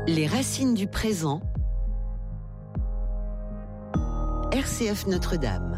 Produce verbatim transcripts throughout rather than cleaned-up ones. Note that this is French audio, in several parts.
Les racines du présent. R C F Notre-Dame.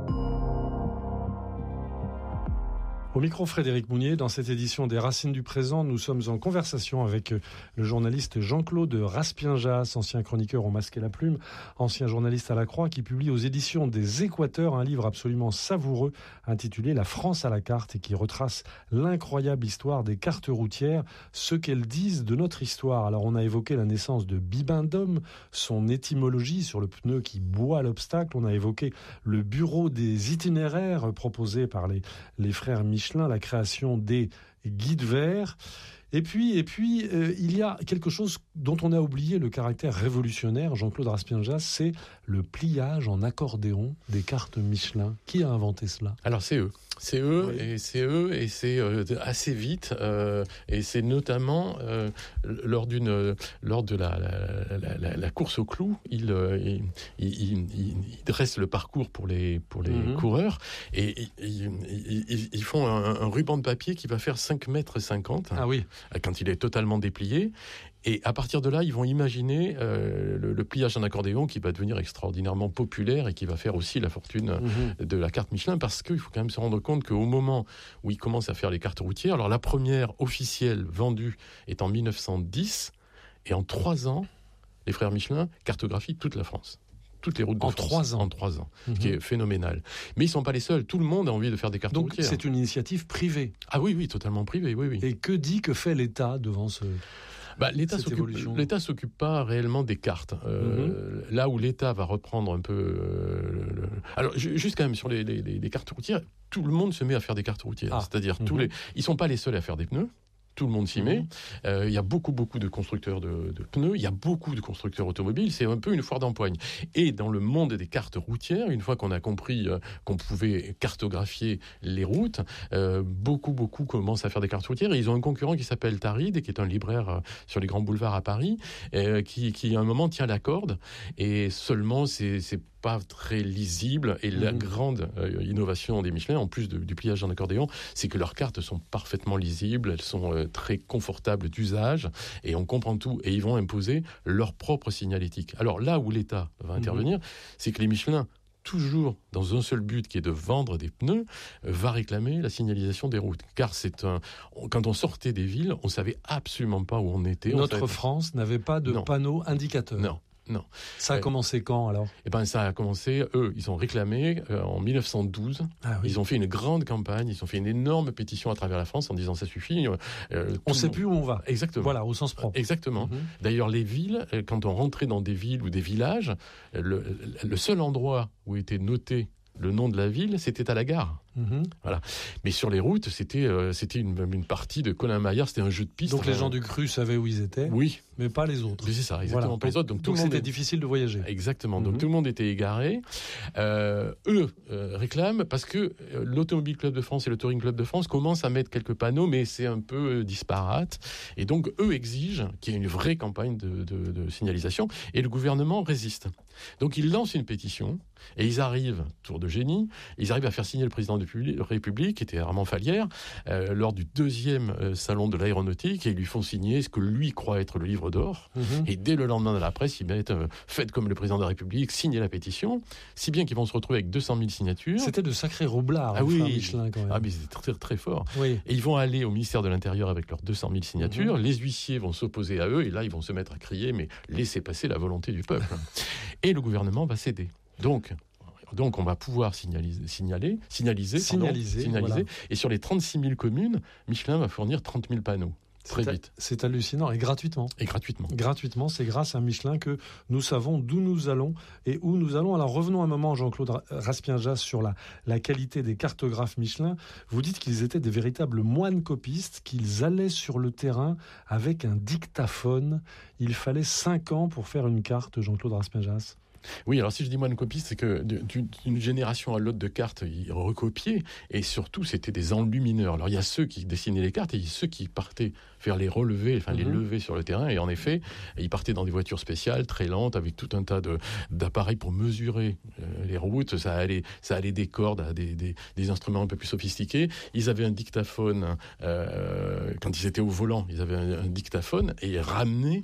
Au micro, Frédéric Mounier. Dans cette édition des Racines du présent, nous sommes en conversation avec le journaliste Jean-Claude Raspienjas, ancien chroniqueur au Masque et la Plume, ancien journaliste à la Croix, qui publie aux éditions des Équateurs un livre absolument savoureux intitulé La France à la carte et qui retrace l'incroyable histoire des cartes routières, ce qu'elles disent de notre histoire. Alors, on a évoqué la naissance de Bibendum, son étymologie sur le pneu qui boit l'obstacle. On a évoqué le bureau des itinéraires proposé par les, les frères Michelin, la création des guides verts. Et puis, et puis euh, il y a quelque chose dont on a oublié le caractère révolutionnaire, Jean-Claude Raspienjas, c'est le pliage en accordéon des cartes Michelin. Qui a inventé cela ? Alors c'est eux. C'est eux, oui. et c'est eux, et c'est euh, assez vite, euh, et c'est notamment euh, lors d'une, lors de la, la, la, la, la course au clou, ils euh, il, il, il, il dressent le parcours pour les pour les mm-hmm. coureurs, et ils il, il, il font un, un ruban de papier qui va faire cinq mètres cinquante. Ah oui. Quand il est totalement déplié. Et à partir de là, ils vont imaginer euh, le, le pliage en accordéon qui va devenir extraordinairement populaire et qui va faire aussi la fortune mmh. de la carte Michelin, parce qu'il faut quand même se rendre compte qu'au moment où ils commencent à faire les cartes routières, alors la première officielle vendue est en dix-neuf cent dix, et en trois ans, les frères Michelin cartographient toute la France. Toutes les routes de en France. Trois ans. En trois ans. Mmh. Ce qui est phénoménal. Mais ils ne sont pas les seuls. Tout le monde a envie de faire des cartes Donc, routières. Donc c'est une initiative privée. Ah oui, oui, totalement privée, oui, oui. Et que dit, que fait l'État devant ce... Bah, l'État s'occupe, l'État s'occupe pas réellement des cartes. Euh, mm-hmm. Là où l'État va reprendre un peu... Euh, le... Alors, juste quand même, sur les, les, les cartes routières, tout le monde se met à faire des cartes routières. Ah. C'est-à-dire, mm-hmm. tous les... ils sont pas les seuls à faire des pneus. Tout le monde s'y met. Il mmh. euh, y a beaucoup, beaucoup de constructeurs de, de pneus. Il y a beaucoup de constructeurs automobiles. C'est un peu une foire d'empoigne. Et dans le monde des cartes routières, une fois qu'on a compris euh, qu'on pouvait cartographier les routes, euh, beaucoup, beaucoup commencent à faire des cartes routières. Et ils ont un concurrent qui s'appelle Tarid, qui est un libraire euh, sur les grands boulevards à Paris, euh, qui, qui à un moment tient la corde. Et seulement, c'est, c'est pas très lisible. Et mmh. la grande euh, innovation des Michelin, en plus de, du pliage en accordéon, c'est que leurs cartes sont parfaitement lisibles. Elles sont euh, très confortables d'usage, et on comprend tout, et ils vont imposer leur propre signalétique. Alors là où l'État va intervenir, mmh. c'est que les Michelin, toujours dans un seul but qui est de vendre des pneus, va réclamer la signalisation des routes. Car c'est un, quand on sortait des villes, on savait absolument pas où on était. Notre on savait... France n'avait pas de non. panneaux indicateurs. Non. Non. Ça a euh, commencé quand alors ? Eh ben ça a commencé, eux, ils ont réclamé euh, en dix-neuf cent douze. Ah, oui. Ils ont fait une grande campagne, ils ont fait une énorme pétition à travers la France en disant ça suffit. Euh, on ne sait plus où on va. Exactement. Voilà, au sens propre. Exactement. Mm-hmm. D'ailleurs, les villes, quand on rentrait dans des villes ou des villages, le, le seul endroit où était noté le nom de la ville, c'était à la gare. Mmh. Voilà. Mais sur les routes, c'était euh, c'était une, une partie de Colin Maillard, c'était un jeu de piste. Donc les gens du cru savaient où ils étaient. Oui, mais pas les autres. Mais c'est ça, exactement, voilà. Pas les autres. Donc, Donc tout le monde c'était est... difficile de voyager. Exactement. Mmh. Donc tout le monde était égaré. Euh, eux euh, réclament parce que euh, l'Automobile Club de France et le Touring Club de France commencent à mettre quelques panneaux, mais c'est un peu euh, disparate. Et donc eux exigent qu'il y ait une vraie campagne de, de, de signalisation, et le gouvernement résiste. Donc ils lancent une pétition et ils arrivent, tour de génie, ils arrivent à faire signer le président de la République, qui était Armand Fallière, euh, lors du deuxième euh, salon de l'aéronautique, et ils lui font signer ce que lui croit être le livre d'or. Mmh. Et dès le lendemain de la presse, ils mettent euh, « Faites comme le président de la République, signez la pétition », si bien qu'ils vont se retrouver avec deux cent mille signatures. C'était de sacrés roublards, ah oui, Michelin quand même. Ah mais c'était très, très, très fort. Oui. Et ils vont aller au ministère de l'Intérieur avec leurs deux cent mille signatures, mmh. les huissiers vont s'opposer à eux, et là ils vont se mettre à crier « Mais laissez passer la volonté du peuple ». Et le gouvernement va céder. Donc... Donc, on va pouvoir signaliser, signaler, signaliser, signaliser, pardon, signaliser. Voilà. Et sur les trente-six mille communes, Michelin va fournir trente mille panneaux. Très c'est vite. A, c'est hallucinant, et gratuitement. Et gratuitement. Gratuitement, c'est grâce à Michelin que nous savons d'où nous allons et où nous allons. Alors revenons un moment, Jean-Claude Raspienjas, sur la, la qualité des cartographes Michelin. Vous dites qu'ils étaient des véritables moines copistes, qu'ils allaient sur le terrain avec un dictaphone. Il fallait cinq ans pour faire une carte, Jean-Claude Raspienjas. Oui, alors si je dis moine copiste, c'est que d'une génération à l'autre de cartes, ils recopiaient, et surtout c'était des enlumineurs. Alors il y a ceux qui dessinaient les cartes et il y a ceux qui partaient faire les relevés, enfin mm-hmm. les lever sur le terrain, et en effet, ils partaient dans des voitures spéciales, très lentes, avec tout un tas de, d'appareils pour mesurer euh, les routes. Ça allait, ça allait des cordes à des, des, des instruments un peu plus sophistiqués. Ils avaient un dictaphone, euh, quand ils étaient au volant, ils avaient un, un dictaphone, et ils ramenaient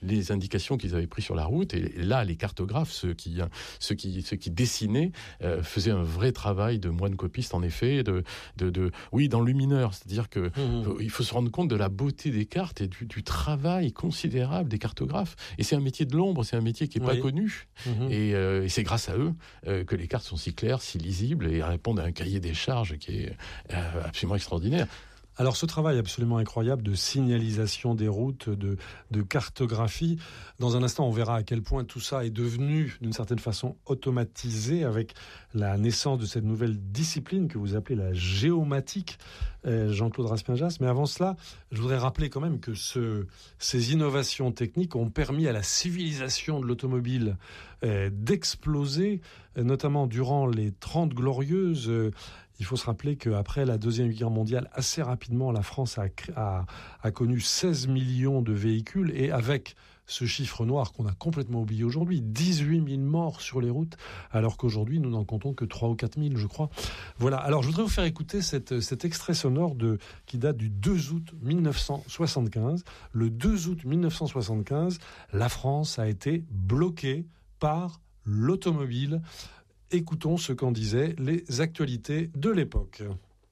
les indications qu'ils avaient prises sur la route. Et là, les cartographes, ceux qui, ceux qui, ceux qui dessinaient, euh, faisaient un vrai travail de moine copiste, en effet, de, de, de, oui, d'enlumineur. C'est-à-dire qu'il mmh. faut se rendre compte de la beauté des cartes et du, du travail considérable des cartographes. Et c'est un métier de l'ombre, c'est un métier qui n'est oui. pas connu. Mmh. Et, euh, et c'est grâce à eux euh, que les cartes sont si claires, si lisibles et répondent à un cahier des charges qui est euh, absolument extraordinaire. Alors ce travail absolument incroyable de signalisation des routes, de, de cartographie, dans un instant on verra à quel point tout ça est devenu d'une certaine façon automatisé avec la naissance de cette nouvelle discipline que vous appelez la géomatique, euh, Jean-Claude Raspien-Jass. Mais avant cela, je voudrais rappeler quand même que ce, ces innovations techniques ont permis à la civilisation de l'automobile euh, d'exploser, euh, notamment durant les Trente Glorieuses. Euh, Il faut se rappeler qu'après la Deuxième Guerre mondiale, assez rapidement, la France a, a, a connu seize millions de véhicules et avec ce chiffre noir qu'on a complètement oublié aujourd'hui, dix-huit mille morts sur les routes, alors qu'aujourd'hui, nous n'en comptons que trois ou quatre mille, je crois. Voilà. Alors, je voudrais vous faire écouter cette, cet extrait sonore de, qui date du deux août mille neuf cent soixante-quinze. Le deux août mille neuf cent soixante-quinze, la France a été bloquée par l'automobile. Écoutons ce qu'en disaient les actualités de l'époque.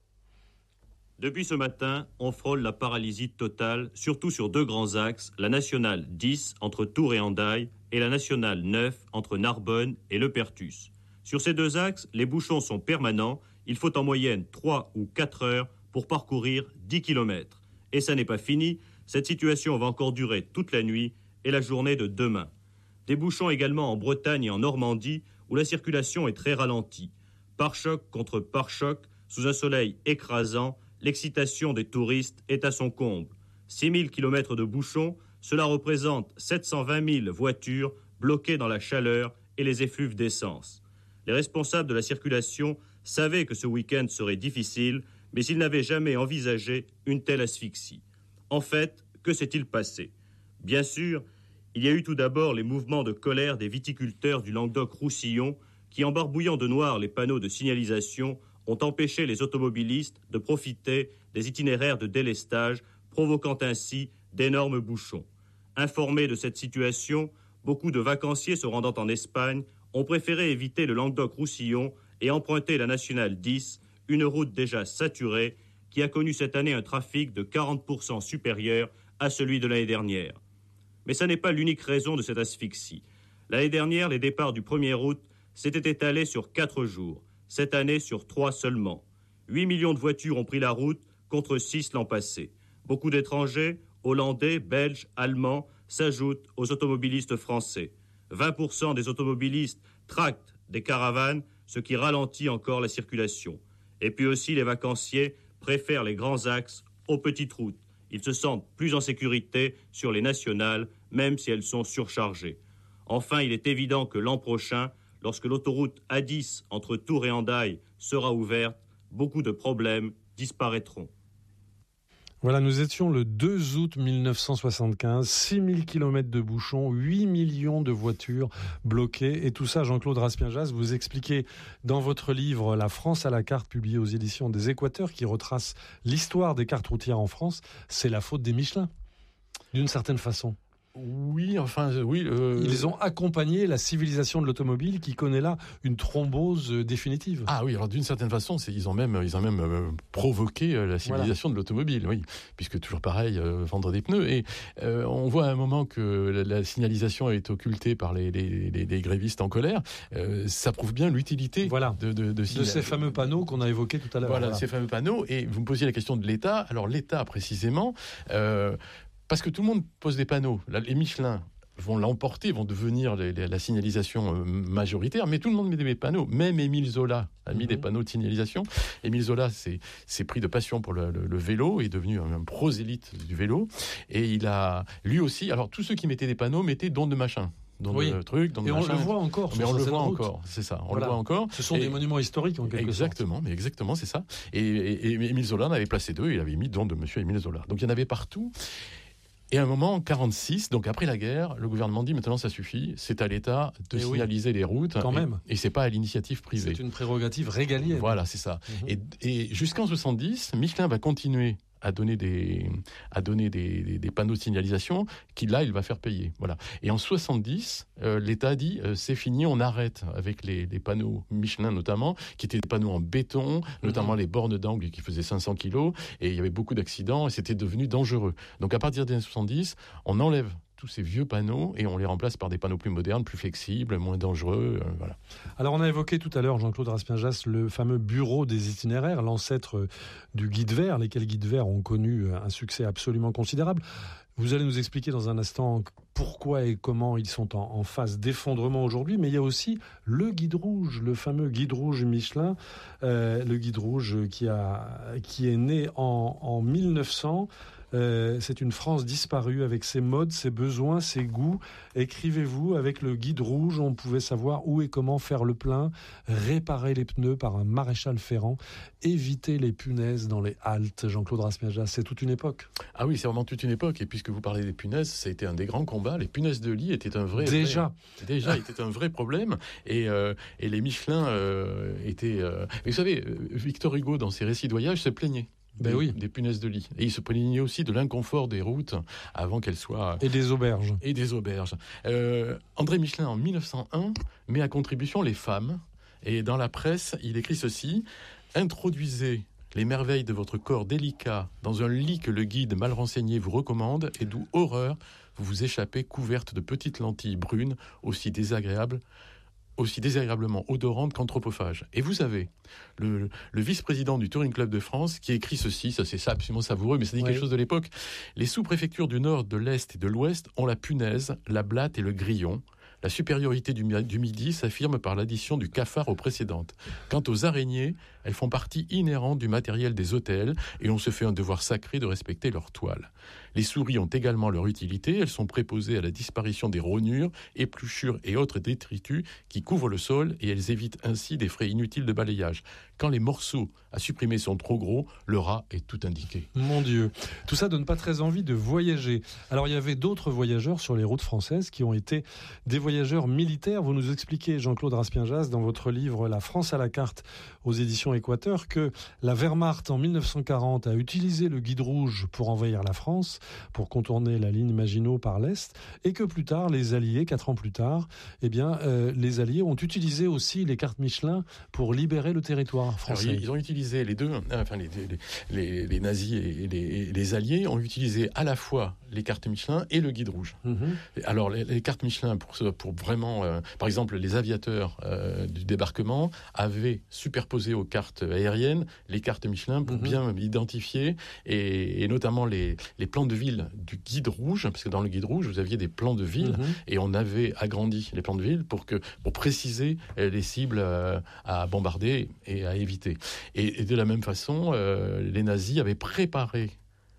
Depuis ce matin, on frôle la paralysie totale, surtout sur deux grands axes, la nationale dix entre Tours et Hendaye et la nationale neuf entre Narbonne et Le Perthus. Sur ces deux axes, les bouchons sont permanents, il faut en moyenne trois ou quatre heures pour parcourir dix kilomètres. Et ça n'est pas fini, cette situation va encore durer toute la nuit et la journée de demain. Des bouchons également en Bretagne et en Normandie, où la circulation est très ralentie. Pare-choc contre pare-choc, sous un soleil écrasant, l'excitation des touristes est à son comble. six mille kilomètres de bouchons, cela représente sept cent vingt mille voitures bloquées dans la chaleur et les effluves d'essence. Les responsables de la circulation savaient que ce week-end serait difficile, mais ils n'avaient jamais envisagé une telle asphyxie. En fait, que s'est-il passé ? Bien sûr, il y a eu tout d'abord les mouvements de colère des viticulteurs du Languedoc-Roussillon qui, en barbouillant de noir les panneaux de signalisation, ont empêché les automobilistes de profiter des itinéraires de délestage, provoquant ainsi d'énormes bouchons. Informés de cette situation, beaucoup de vacanciers se rendant en Espagne ont préféré éviter le Languedoc-Roussillon et emprunter la nationale dix, une route déjà saturée qui a connu cette année un trafic de quarante pour cent supérieur à celui de l'année dernière. Mais ça n'est pas l'unique raison de cette asphyxie. L'année dernière, les départs du premier août s'étaient étalés sur quatre jours. Cette année, sur trois seulement. huit millions de voitures ont pris la route contre six l'an passé. Beaucoup d'étrangers, hollandais, belges, allemands, s'ajoutent aux automobilistes français. vingt pour cent des automobilistes tractent des caravanes, ce qui ralentit encore la circulation. Et puis aussi, les vacanciers préfèrent les grands axes aux petites routes. Ils se sentent plus en sécurité sur les nationales, même si elles sont surchargées. Enfin, il est évident que l'an prochain, lorsque l'autoroute A dix entre Tours et Hendaye sera ouverte, beaucoup de problèmes disparaîtront. Voilà, nous étions le deux août mille neuf cent soixante-quinze, six mille kilomètres de bouchons, huit millions de voitures bloquées. Et tout ça, Jean-Claude Raspien-Jass, vous expliquez dans votre livre « La France à la carte », publié aux éditions des Équateurs, qui retrace l'histoire des cartes routières en France. C'est la faute des Michelin, d'une certaine façon. Oui, enfin, oui. Euh... Ils ont accompagné la civilisation de l'automobile qui connaît là une thrombose définitive. Ah oui, alors d'une certaine façon, c'est, ils ont même, ils ont même euh, provoqué euh, la civilisation voilà. de l'automobile, oui, puisque toujours pareil, euh, vendre des pneus. Et euh, on voit à un moment que la, la signalisation est occultée par les, les, les, les grévistes en colère. Euh, ça prouve bien l'utilité voilà. de, de, de, de ces fameux panneaux qu'on a évoqués tout à l'heure. Voilà, voilà, ces fameux panneaux. Et vous me posiez la question de l'État. Alors l'État, précisément. Euh, Parce que tout le monde pose des panneaux. Là, les Michelin vont l'emporter, vont devenir les, les, la signalisation majoritaire, mais tout le monde met des panneaux. Même Émile Zola a mis mmh. des panneaux de signalisation. Émile Zola s'est, s'est pris de passion pour le, le, le vélo, est devenu un, un prosélyte du vélo. Et il a, lui aussi, alors tous ceux qui mettaient des panneaux mettaient don de machin. Dans oui. le truc, dans et le on machin. le voit encore. Mais on le voit encore, c'est ça. On voilà. le voit encore. Ce sont et des monuments historiques en quelque exactement, sorte. Mais exactement, c'est ça. Et, et, et Émile Zola en avait placé deux. Il avait mis don de Monsieur Émile Zola. Donc il y en avait partout. Et à un moment, en quarante-six, donc après la guerre, le gouvernement dit maintenant ça suffit, c'est à l'État de et signaliser oui. les routes. Quand et, même. Et c'est pas à l'initiative privée. C'est une prérogative régalienne. Voilà, c'est ça. Mm-hmm. Et, et jusqu'en soixante-dix, Michelin va continuer à donner des, à donner des, des, des panneaux de signalisation qui, là, il va faire payer. Voilà. Et en soixante-dix, euh, l'État a dit euh, c'est fini, on arrête avec les, les panneaux Michelin notamment, qui étaient des panneaux en béton, notamment mmh. les bornes d'angle qui faisaient cinq cents kilos, et il y avait beaucoup d'accidents, et c'était devenu dangereux. Donc à partir des années soixante-dix, on enlève tous ces vieux panneaux et on les remplace par des panneaux plus modernes, plus flexibles, moins dangereux. Euh, voilà. Alors on a évoqué tout à l'heure, Jean-Claude Raspien-Jass, le fameux bureau des itinéraires, l'ancêtre du guide vert, lesquels guides verts ont connu un succès absolument considérable. Vous allez nous expliquer dans un instant pourquoi et comment ils sont en, en phase d'effondrement aujourd'hui, mais il y a aussi le guide rouge, le fameux guide rouge Michelin, euh, le guide rouge qui, a, qui est né en, en mille neuf cents. Euh, c'est une France disparue avec ses modes, ses besoins, ses goûts. Écrivez-vous, avec le guide rouge, on pouvait savoir où et comment faire le plein, réparer les pneus par un maréchal Ferrand, éviter les punaises dans les haltes. Jean-Claude Raspien-Jass, c'est toute une époque. Ah oui, c'est vraiment toute une époque. Et puisque vous parlez des punaises, ça a été un des grands combats. Les punaises de lit étaient un vrai... Déjà vrai, Déjà, étaient un vrai problème. Et, euh, et les Michelin euh, étaient... Euh... Vous savez, Victor Hugo, dans ses récits de voyage, se plaignait. Ben des, oui. des punaises de lit. Et il se plaignait aussi de l'inconfort des routes avant qu'elles soient... Et des auberges. Et des auberges. Euh, André Michelin, en mille neuf cent un, met à contribution les femmes. Et dans la presse, il écrit ceci. « Introduisez les merveilles de votre corps délicat dans un lit que le guide mal renseigné vous recommande et d'où horreur vous vous échappez couverte de petites lentilles brunes aussi désagréables aussi désagréablement odorante qu'anthropophage. » Et vous savez, le, le vice-président du Touring Club de France qui écrit ceci, ça c'est ça absolument savoureux, mais ça dit oui. quelque chose de l'époque. Les sous-préfectures du Nord, de l'Est et de l'Ouest ont la punaise, la blatte et le grillon. La supériorité du, du Midi s'affirme par l'addition du cafard aux précédentes. Quant aux araignées, elles font partie inhérente du matériel des hôtels et on se fait un devoir sacré de respecter leur toile. Les souris ont également leur utilité, elles sont préposées à la disparition des rognures, épluchures et autres détritus qui couvrent le sol et elles évitent ainsi des frais inutiles de balayage. Quand les morceaux à supprimer sont trop gros, le rat est tout indiqué. Mon Dieu, tout ça donne pas très envie de voyager. Alors il y avait d'autres voyageurs sur les routes françaises qui ont été des voyageurs militaires. Vous nous expliquez, Jean-Claude Raspien-Jass, dans votre livre « La France à la carte » aux éditions Équateur, que la Wehrmacht en mille neuf cent quarante a utilisé le guide rouge pour envahir la France, pour contourner la ligne Maginot par l'Est, et que plus tard, les Alliés, quatre ans plus tard, eh bien, euh, les Alliés ont utilisé aussi les cartes Michelin pour libérer le territoire français. Alors, ils ont utilisé les deux, enfin les, les, les, les nazis et les, et les Alliés ont utilisé à la fois les cartes Michelin et le guide rouge. Mm-hmm. Alors les, les cartes Michelin, pour, pour vraiment, euh, par exemple, les aviateurs euh, du débarquement avaient superposé aux cartes aériennes les cartes Michelin pour mm-hmm. bien identifier et, et notamment les, les plans de ville du guide rouge, parce que dans le guide rouge, vous aviez des plans de ville mm-hmm. et on avait agrandi les plans de ville pour, que, pour préciser les cibles euh, à bombarder et à éviter. Et, et de la même façon, euh, les nazis avaient préparé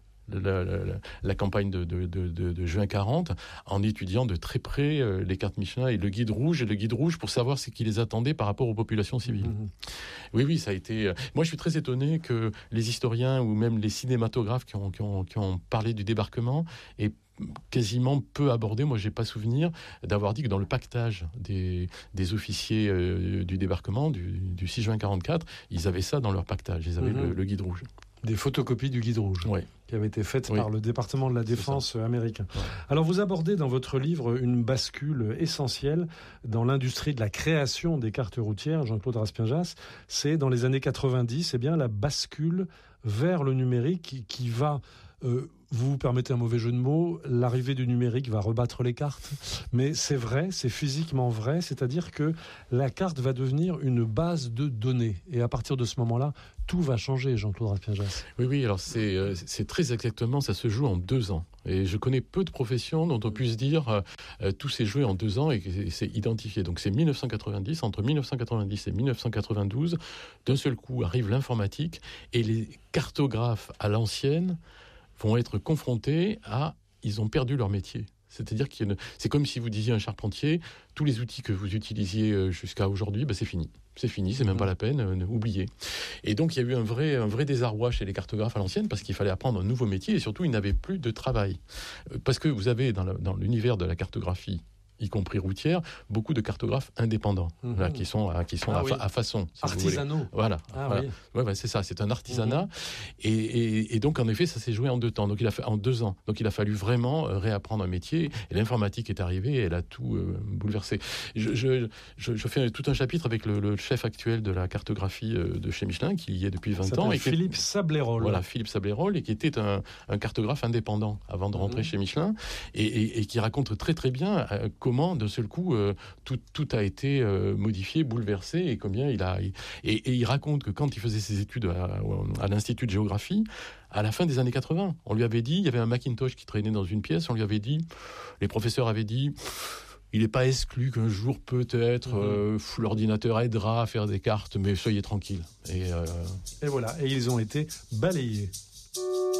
La, la, la campagne de, de, de, de juin quarante en étudiant de très près euh, les cartes Michelin et le guide rouge et le guide rouge pour savoir ce qui les attendait par rapport aux populations civiles. Mmh. Oui, oui, ça a été... Euh, moi, je suis très étonné que les historiens ou même les cinématographes qui ont, qui ont, qui ont parlé du débarquement aient quasiment peu abordé. Moi, j'ai pas souvenir d'avoir dit que dans le pactage des, des officiers euh, du débarquement du, du six juin quarante-quatre, ils avaient ça dans leur pactage. Ils avaient mmh. le, le guide rouge. Des photocopies du guide rouge, oui. qui avaient été faites oui. par le département de la Défense américain. Ouais. Alors vous abordez dans votre livre une bascule essentielle dans l'industrie de la création des cartes routières, Jean-Claude Raspien-Jass. C'est dans les années quatre-vingt-dix, c'est bien la bascule vers le numérique qui, qui va... Euh, vous vous permettez un mauvais jeu de mots, l'arrivée du numérique va rebattre les cartes. Mais c'est vrai, c'est physiquement vrai, c'est-à-dire que la carte va devenir une base de données. Et à partir de ce moment-là, tout va changer, Jean-Claude Raspien-Jass. Oui, oui, alors c'est, euh, c'est très exactement, ça se joue en deux ans. Et je connais peu de professions dont on puisse dire euh, euh, tout s'est joué en deux ans et que c'est identifié. Donc c'est mille neuf cent quatre-vingt-dix, entre mille neuf cent quatre-vingt-dix et mille neuf cent quatre-vingt-douze, d'un seul coup arrive l'informatique et les cartographes à l'ancienne vont être confrontés à... Ils ont perdu leur métier. C'est-à-dire que c'est comme si vous disiez à un charpentier, tous les outils que vous utilisiez jusqu'à aujourd'hui, ben c'est fini. C'est fini, c'est même pas la peine, euh, oubliez. Et donc il y a eu un vrai, un vrai désarroi chez les cartographes à l'ancienne parce qu'il fallait apprendre un nouveau métier et surtout ils n'avaient plus de travail. Parce que vous avez dans, le, dans l'univers de la cartographie, y compris routières, beaucoup de cartographes indépendants, mmh. là, qui sont, à, qui sont ah, à, oui. à façon. Si artisanaux. Voilà, ah, voilà. Oui. Ouais, ouais, c'est ça, c'est un artisanat. Mmh. Et, et, et donc, en effet, ça s'est joué en deux temps, donc il a fait, en deux ans. Donc il a fallu vraiment réapprendre un métier, et l'informatique est arrivée, et elle a tout euh, bouleversé. Je, je, je, je fais tout un chapitre avec le, le chef actuel de la cartographie euh, de chez Michelin, qui y est depuis vingt ans. Et Philippe Sablerol. Voilà, Philippe Sablerol, et qui était un, un cartographe indépendant avant de rentrer mmh. chez Michelin, et, et, et qui raconte très très bien euh, comment, d'un seul coup, euh, tout, tout a été euh, modifié, bouleversé, et combien il a... Et, et il raconte que quand il faisait ses études à, à l'Institut de géographie, à la fin des années quatre-vingts, on lui avait dit, il y avait un Macintosh qui traînait dans une pièce, on lui avait dit, les professeurs avaient dit... Il n'est pas exclu qu'un jour, peut-être, euh, l'ordinateur aidera à faire des cartes, mais soyez tranquille. Et, euh... et voilà, et ils ont été balayés.